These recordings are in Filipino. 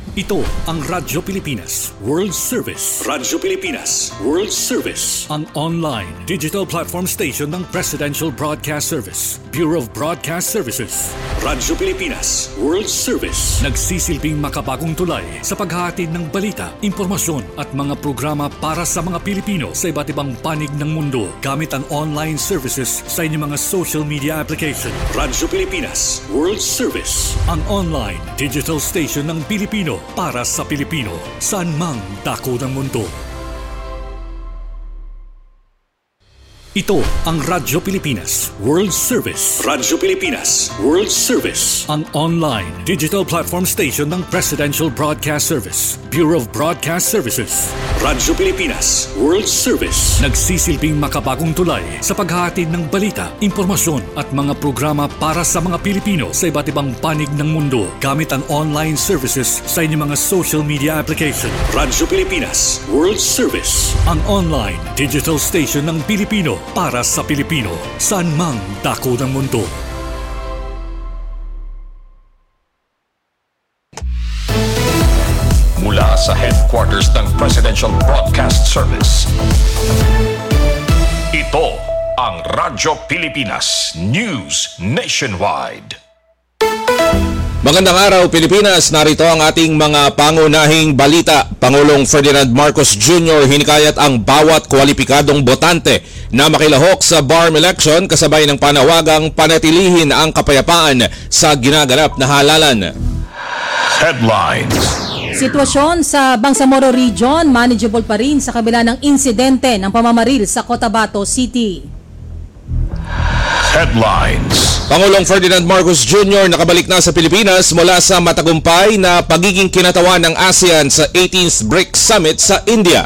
Ito ang Radyo Pilipinas World Service. Radyo Pilipinas World Service. Ang online digital platform station ng Presidential Broadcast Service, Bureau of Broadcast Services. Radyo Pilipinas World Service. Nagsisilbing makabagong tulay sa paghahatid ng balita, impormasyon at mga programa para sa mga Pilipino sa iba't ibang panig ng mundo gamit ang online services sa inyong mga social media application. Radyo Pilipinas World Service. Ang online digital station ng Pilipino para sa Pilipino, saan mang dako ng mundo. Ito ang Radyo Pilipinas World Service. Radyo Pilipinas World Service. Ang online digital platform station ng Presidential Broadcast Service, Bureau of Broadcast Services. Radyo Pilipinas World Service. Nagsisilbing makabagong tulay sa paghahatid ng balita, impormasyon at mga programa para sa mga Pilipino sa iba't ibang panig ng mundo gamit ang online services sa inyong mga social media application. Radyo Pilipinas World Service. Ang online digital station ng Pilipino para sa Pilipino, saan mang dako ng mundo. Mula sa headquarters ng Presidential Broadcast Service, ito ang Radyo Pilipinas News Nationwide. Magandang araw Pilipinas, narito ang ating mga pangunahing balita. Pangulong Ferdinand Marcos Jr. hinikayat ang bawat kwalipikadong botante na makilahok sa BARM election kasabay ng panawagang panatilihin ang kapayapaan sa ginaganap na halalan. Headlines. Sitwasyon sa Bangsamoro Region manageable pa rin sa kabila ng insidente ng pamamaril sa Cotabato City. Headlines. Pangulong Ferdinand Marcos Jr. nakabalik na sa Pilipinas mula sa matagumpay na pagiging kinatawan ng ASEAN sa 18th BRICS Summit sa India.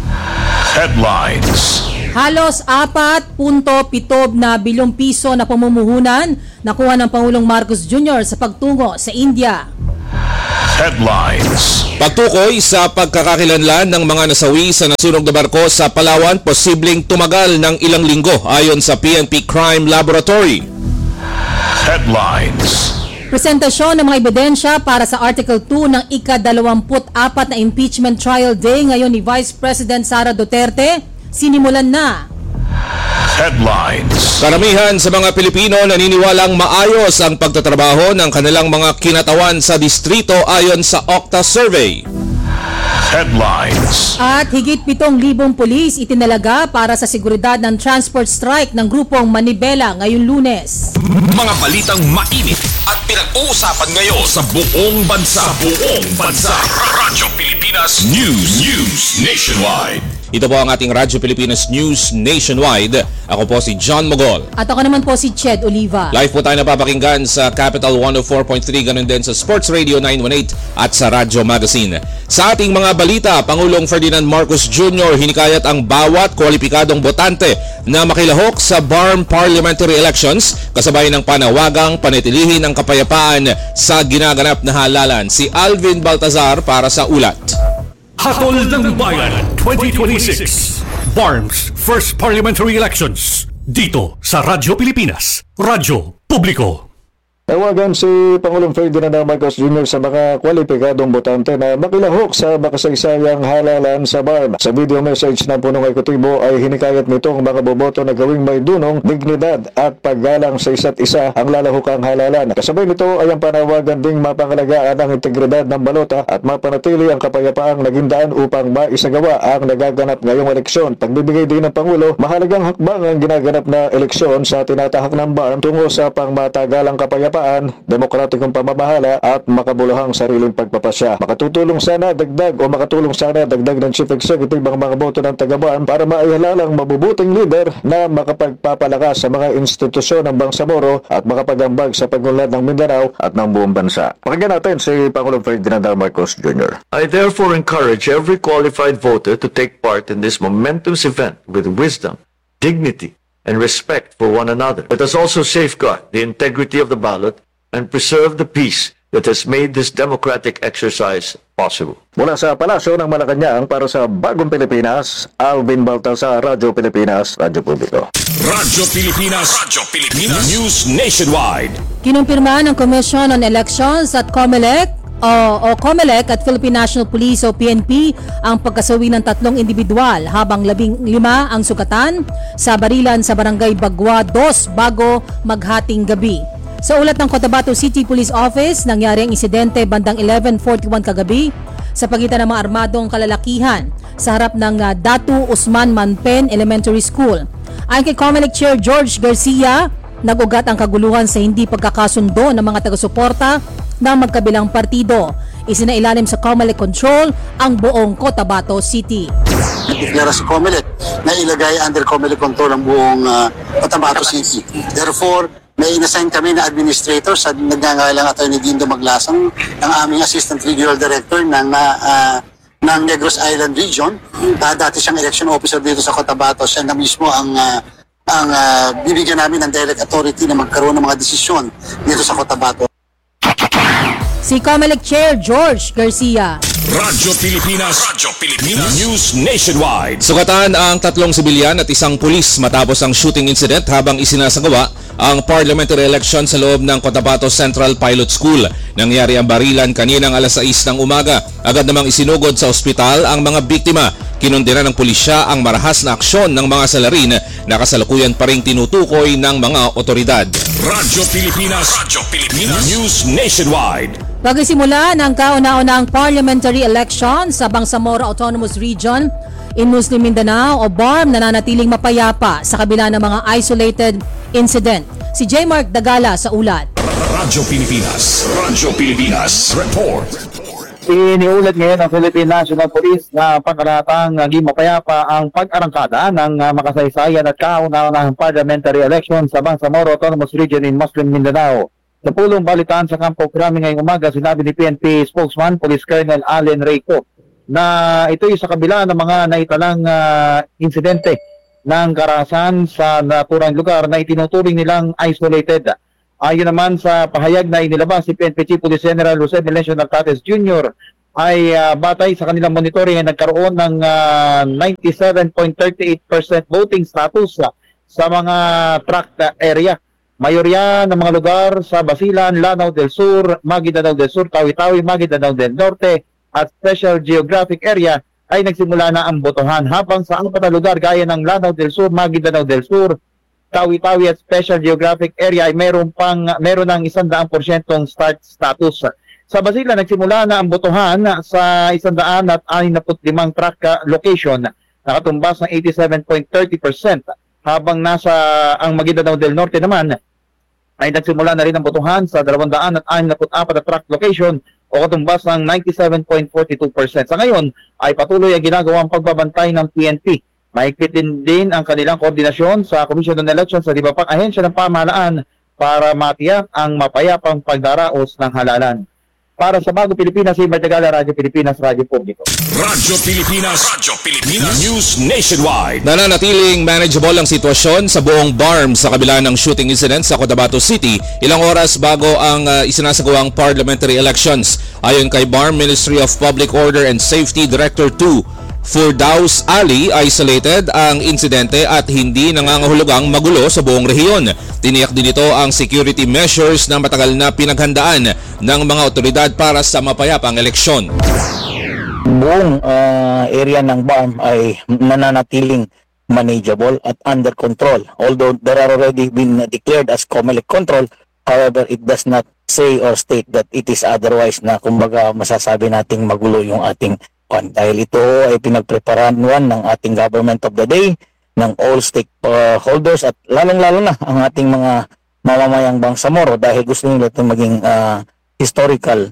Headlines. Halos 4.7 bilyong piso na pamumuhunan nakuha ng Pangulong Marcos Jr. sa pagtungo sa India. Headlines. Pagtukoy sa pagkakakilanlan ng mga nasawi sa nasunog na barko sa Palawan, posibleng tumagal ng ilang linggo ayon sa PNP Crime Laboratory. Headlines. Presentasyon ng mga ebidensya para sa Article 2 ng ika-24 na impeachment trial day ngayon ni Vice President Sara Duterte, sinimulan na. Headlines. Karamihan sa mga Pilipino naniniwalang maayos ang pagtatrabaho ng kanilang mga kinatawan sa distrito ayon sa Okta Survey. Headlines. At higit 7,000 pulis itinalaga para sa seguridad ng transport strike ng grupong Manibela ngayong Lunes. Mga balitang mainit at pinag-uusapan ngayon sa buong bansa. Radyo Pilipinas News Nationwide. Ito po ang ating Radyo Pilipinas News Nationwide. Ako po si John Mogol. At ako naman po si Ched Oliva. Live po tayo napapakinggan sa Capital 104.3, ganun din sa Sports Radio 918 at sa Radyo Magazine. Sa ating mga balita, Pangulong Ferdinand Marcos Jr. hinikayat ang bawat kwalipikadong botante na makilahok sa BARM parliamentary elections kasabay ng panawagang panatilihin ang kapayapaan sa ginaganap na halalan. Si Alvin Baltazar para sa ulat. Hatol ng Bayan 2026 BARM's First Parliamentary Elections dito sa Radyo Pilipinas, Radyo Publiko. Tawagan si Pangulong Ferdinand Marcos Jr. sa mga kwalipikadong botante na makilahok sa makasaysayang halalan sa BARM. Sa video message ng punong ekotibo ay hinikayat nitong mga boboto na gawing may dunong, dignidad at paggalang sa isa't isa ang lalahukang halalan. Kasabay nito ay ang panawagan ding mapangalagaan ang integridad ng balota at mapanatili ang kapayapaang naging daan upang maisagawa ang nagaganap ngayong eleksyon. Pagbibigay din ng Pangulo, mahalagang hakbang ang ginaganap na eleksyon sa tinatahak ng BARM tungo sa pangmatagalang kapayapaan, demokratikong pamamahala at makabuluhang sariling pagpapasya. Makatulong sana dagdag ng Chief Executive ang mga boto ng taga-BARM para maihalalang mabubuting leader na makapagpapalakas sa mga institusyon ng Bangsamoro at makapagambag sa pagunlad ng Mindanao at ng buong bansa. Pakinggan natin si Pangulong Ferdinand Marcos Jr. I therefore encourage every qualified voter to take part in this momentous event with wisdom, dignity, and respect for one another. Let us also safeguard the integrity of the ballot and preserve the peace that has made this democratic exercise possible. Mula sa Palasyo ng Malacanang para sa Bagong Pilipinas, Alvin Baltazar, Radyo Pilipinas, Radyo Publiko. Radyo Pilipinas News Nationwide. Kinumpirma ng Commission on Elections at COMELEC o COMELEC at Philippine National Police o PNP ang pagkasawi ng 3 individual habang 15 ang sugatan sa barilan sa Barangay Bagwa 2 bago maghating gabi. Sa ulat ng Cotabato City Police Office, nangyari ang insidente bandang 11:41 kagabi sa pagitan ng mga armadong kalalakihan sa harap ng Datu Usman Manpen Elementary School. Ayon kay COMELEC Chair George Garcia, nag-ugat ang kaguluhan sa hindi pagkakasundo ng mga taga-suporta ng magkabilang partido. Isinailalim sa COMELEC control ang buong Cotabato City. Nagdeklara sa COMELEC na ilagay under COMELEC control ang buong Cotabato City. Therefore, may inassign kami na administrator sa nagngangalang Attorney Dindo Maglasang, ang aming Assistant Regional Director ng Negros Island Region. Dati siyang election officer dito sa Cotabato. Siya na mismo ang bibigyan namin ng direct authority na magkaroon ng mga desisyon dito sa Cotabato. Si COMELEC Chair George Garcia. Radyo Pilipinas. News Nationwide. Sugatan ang 3 sibilyan at 1 pulis matapos ang shooting incident habang isinasagawa ang parliamentary election sa loob ng Cotabato Central Pilot School. Nangyari ang barilan kaninang alas 6 ng umaga. Agad namang isinugod sa ospital ang mga biktima. Kinundina ng pulisya ang marahas na aksyon ng mga salarin na kasalukuyan pa ring tinutukoy ng mga otoridad. Radyo Pilipinas. News Nationwide. Pagsisimula ng kauna-unang parliamentary election sa Bangsamoro Autonomous Region in Muslim Mindanao o BARM nananatiling mapayapa sa kabila ng mga isolated incident. Si J. Mark Dagala sa ulat. Radyo Pilipinas. Report. Iniulat ngayon ng Philippine National Police na pangkalatang naging mapayapa ang pag-arangkada ng makasaysayan at kauna-unahang parliamentary election sa Bangsamoro Autonomous Region in Muslim Mindanao. Sa pulong balitaan sa Campo Crame ngayong umaga, sinabi ni PNP spokesman Police Colonel Allen Reyco na ito'y sa kabila ng mga naitalang insidente ng karahasan sa naturang lugar na itinuturing nilang isolated. Ayon naman sa pahayag na inilabas si PNP Chief Police General Jose Melencio Narcates Jr. ay batay sa kanilang monitoring ay nagkaroon ng 97.38% voting status sa mga tract area. Mayorya ng mga lugar sa Basilan, Lanao del Sur, Maguindanao del Sur, Tawi-Tawi, Maguindanao del Norte at Special Geographic Area ay nagsimula na ang botohan, habang sa 4 na lugar gaya ng Lanao del Sur, Maguindanao del Sur, Tawi-Tawi at Special Geographic Area ay meron ng 100% start status. Sa Basilan, nagsimula na ang botohan sa 165 track location, nakatumbas ng 87.30%, habang nasa ang Maguindanao del Norte naman ay nagsimula na rin ang botohan sa 264 na track location o katumbas ng 97.42%. Sa ngayon ay patuloy ang ginagawang pagbabantay ng PNP. Mahigpit din ang kanilang koordinasyon sa Commission on Elections sa iba pang ahensya ng pamahalaan para matiyak ang mapayapang pagdaraos ng halalan. Para sa Bago Pilipinas, si Matagala, Radyo Pilipinas, Radyo Publiko. Radyo Pilipinas. News Nationwide. Nananatiling manageable ang sitwasyon sa buong BARM sa kabila ng shooting incident sa Cotabato City ilang oras bago ang isinasagawang parliamentary elections. Ayon kay BARM Ministry of Public Order and Safety Director 2, Firdaus Ali, isolated ang insidente at hindi nangangahulugang magulo sa buong rehiyon. Tiniyak din ito ang security measures na matagal na pinaghandaan ng mga otoridad para sa mapayapang eleksyon. Buong area ng BARM ay nananatiling manageable at under control. Although there are already been declared as COMELEC control, however, it does not say or state that it is otherwise na kumbaga masasabi nating magulo yung ating dahil ito ay pinagpreparahan ng ating government of the day, ng all stakeholders at lalong-lalo na ang ating mga mamamayang Bangsamoro dahil gusto nila ito maging historical.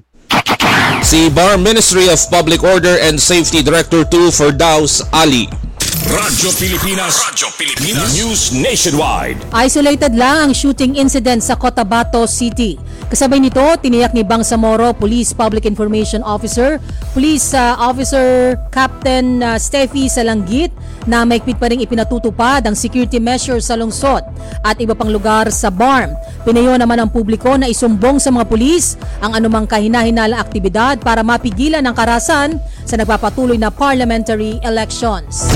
Si BARM Ministry of Public Order and Safety Director 2, Firdaus Ali. Radyo Pilipinas. News Nationwide. Isolated lang ang shooting incident sa Cotabato City. Kasabay nito, tiniyak ni Bangsamoro Police Public Information Officer, Police Officer Captain Steffi Salanggit na mahigpit pa rin ipinatutupad ang security measures sa lungsod at iba pang lugar sa BARM. Pinayo naman ang publiko na isumbong sa mga pulis ang anumang kahina-hinalang aktibidad para mapigilan ang karahasan sa nagpapatuloy na parliamentary elections.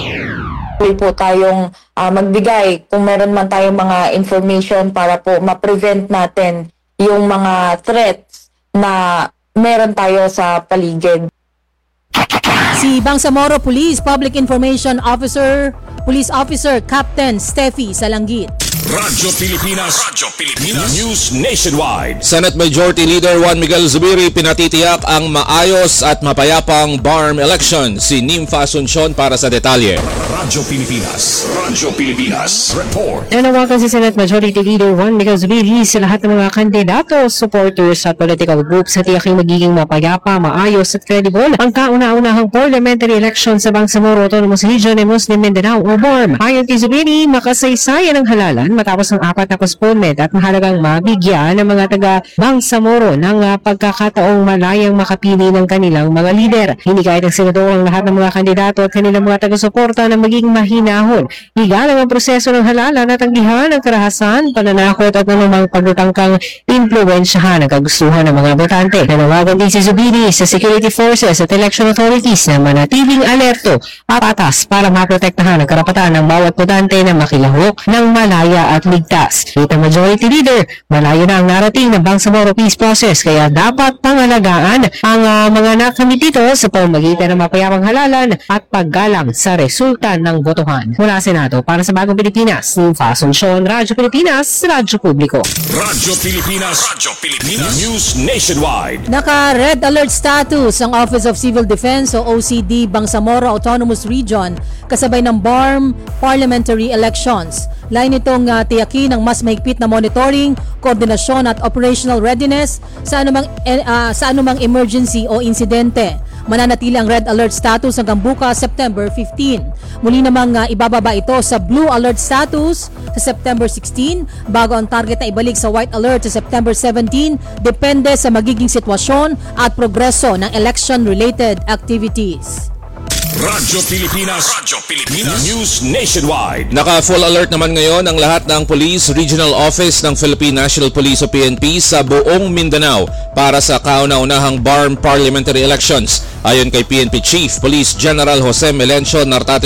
Pwede po tayong magbigay kung meron man tayong mga information para po ma-prevent natin yung mga threats na meron tayo sa paligid. Si Bangsamoro Police Public Information Officer, Police Officer Captain Steffi Salanggit. Radyo Pilipinas. News Nationwide. Senate Majority Leader Juan Miguel Zubiri pinatitiyak ang maayos at mapayapang BARM election. Si Nympha Asuncion para sa detalye. Radyo Pilipinas. Report. Nanawagan si Senate Majority Leader Juan Miguel Zubiri sa lahat ng mga kandidato, supporters at political groups sa tiyaking magiging mapayapa, maayos at credible ang kauna-unahang parliamentary election sa Bangsamoro Autonomous Region ng Muslim Mindanao o BARM. Ayon kay Zubiri, makasaysayan ang halalan matapos ang 4 na postponement at mahalagang mabigyan ng mga taga Bangsamoro ng pagkakataong malayang makapili ng kanilang mga lider. Hinikayat ng senador ang lahat ng mga kandidato at kanilang mga taga-suporta na maging mahinahon. Igalang ang proseso ng halalan at tanggihan ng karahasan, pananakot at anumang pagtatangkang impluwensyahan ang kagustuhan ng mga botante. Nanawagan din si Zubiri sa security forces at election authorities na manatiling alerto at patas para maprotektahan ang karapatan ng bawat botante na makilahok ng malaya at ligtas. Kita Majority Leader, malayo na ang narating ng Bangsamoro Peace Process kaya dapat pangalagaan ang mga nakamit dito sa pamamagitan ng mapayapang halalan at paggalang sa resulta ng botohan. Mula Senado, para sa Bagong Pilipinas, Nympha Asuncion, Radyo Pilipinas, Radyo Publiko. Radyo Pilipinas. News Nationwide. Naka-red alert status ang Office of Civil Defense o OCD Bangsamoro Autonomous Region kasabay ng BARM parliamentary elections. Lain itong tiyakin ng mas mahigpit na monitoring, koordinasyon at operational readiness sa anumang emergency o insidente. Mananatili ang red alert status hanggang bukas September 15. Muli namang ibababa ito sa blue alert status sa September 16 bago ang target na ibalik sa white alert sa September 17 depende sa magiging sitwasyon at progreso ng election-related activities. Radyo Pilipinas. News Nationwide. Naka-full alert naman ngayon ang lahat ng Police Regional Office ng Philippine National Police o PNP sa buong Mindanao para sa kauna-unahang BARM parliamentary elections. Ayon kay PNP Chief Police General Jose Melencio Nartate